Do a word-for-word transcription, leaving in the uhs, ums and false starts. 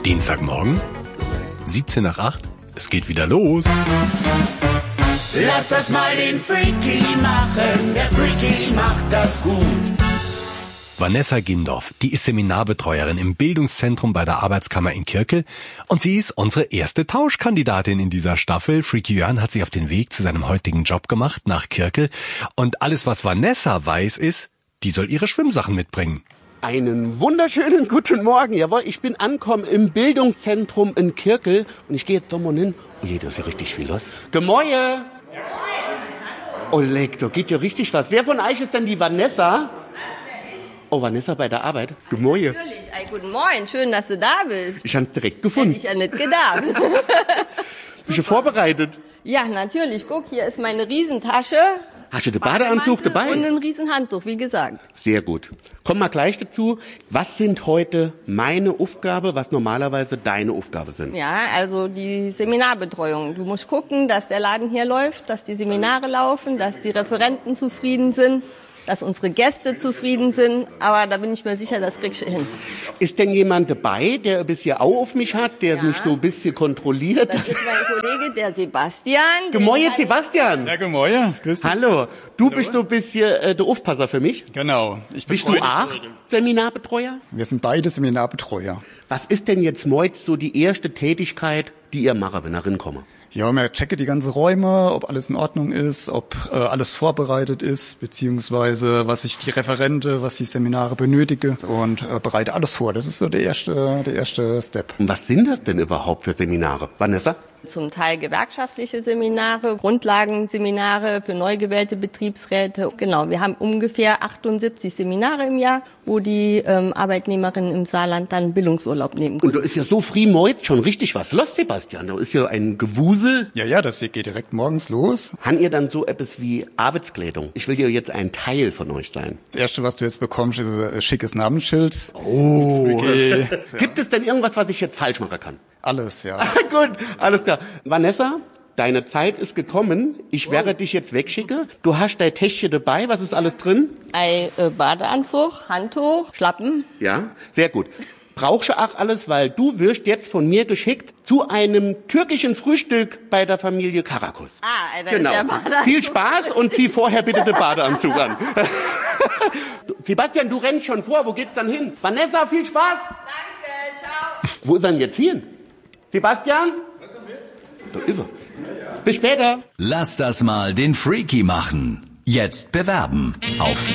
Dienstagmorgen, siebzehn nach acht, es geht wieder los. Lass das mal den Freaky machen, der Freaky macht das gut. Vanessa Gindorf, die ist Seminarbetreuerin im Bildungszentrum bei der Arbeitskammer in Kirkel und sie ist unsere erste Tauschkandidatin in dieser Staffel. Freaky Jörn hat sich auf den Weg zu seinem heutigen Job gemacht, nach Kirkel. Und alles, was Vanessa weiß, ist, die soll ihre Schwimmsachen mitbringen. Einen wunderschönen guten Morgen. Jawohl, ich bin angekommen im Bildungszentrum in Kirkel und ich gehe jetzt da mal hin. Oh je, da ist ja richtig viel los. Gemäue! Oh leck, da geht ja richtig was. Wer von euch ist denn die Vanessa? Oh, Vanessa bei der Arbeit. Gemäue. Natürlich. Ey, guten Morgen, schön, dass du da bist. Ich habe direkt gefunden. Hätte ich ja nicht gedacht. Bist du vorbereitet? Ja, natürlich. Guck, hier ist meine Riesentasche. Hast du den Badeanzug dabei? Und ein Riesenhandtuch, wie gesagt. Sehr gut. Komm mal gleich dazu. Was sind heute meine Aufgabe, was normalerweise deine Aufgabe sind? Ja, also die Seminarbetreuung. Du musst gucken, dass der Laden hier läuft, dass die Seminare laufen, dass die Referenten zufrieden sind, dass unsere Gäste zufrieden sind, aber da bin ich mir sicher, das kriegst du hin. Ist denn jemand dabei, der ein bisschen Au auf mich hat, der Ja. mich so ein bisschen kontrolliert? Das ist mein Kollege, der Sebastian. Gemäue, Sebastian! Ja, Gemäue, grüß dich. Hallo, du bist so ein bisschen äh, der Aufpasser für mich. Genau. Ich Bist du betreue auch die Kollegen. Seminarbetreuer? Wir sind beide Seminarbetreuer. Was ist denn jetzt morgens so die erste Tätigkeit, die ihr macht, wenn ihr rinkommt? Ja, wir checken die ganzen Räume, ob alles in Ordnung ist, ob äh, alles vorbereitet ist, beziehungsweise was ich die Referente, was die Seminare benötige und äh, bereite alles vor. Das ist so der erste, der erste Step. Und was sind das denn überhaupt für Seminare? Vanessa? Zum Teil gewerkschaftliche Seminare, Grundlagenseminare für neu gewählte Betriebsräte. Genau, wir haben ungefähr achtundsiebzig Seminare im Jahr, wo die ähm, Arbeitnehmerinnen im Saarland dann Bildungsurlaub nehmen können. Und da ist ja so früh morgens schon richtig was los, Sebastian. Da ist ja ein Gewusel. Ja, ja, das geht direkt morgens los. Han ihr dann so etwas wie Arbeitskleidung? Ich will ja jetzt ein Teil von euch sein. Das erste, was du jetzt bekommst, ist ein schickes Namensschild. Oh. Okay. Gibt es denn irgendwas, was ich jetzt falsch machen kann? Alles, ja. Gut, alles klar. Vanessa, deine Zeit ist gekommen. Ich werde dich jetzt wegschicken. Du hast dein Täschchen dabei. Was ist alles drin? Ein äh, Badeanzug, Handtuch, Schlappen. Ja, sehr gut. Brauchst du auch alles, weil du wirst jetzt von mir geschickt zu einem türkischen Frühstück bei der Familie Karakus. Ah, Alter, Genau. ist der Badeanzug. Viel Spaß und zieh vorher bitte den Badeanzug an. Sebastian, du rennst schon vor. Wo geht's dann hin? Vanessa, viel Spaß. Danke, ciao. Wo ist er denn jetzt hin? Sebastian? Da ist er. Bis später. Lass das mal den Freaky machen. Jetzt bewerben auf